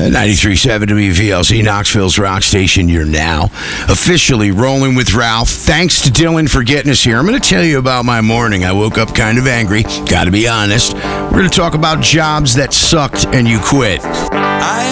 93.7 WVLC, Knoxville's rock station. You're now officially rolling with Ralph. Thanks to Dylan for getting us here. I'm going to tell you about my morning. I woke up kind of angry. Got to be honest. We're going to talk about jobs that sucked and you quit. I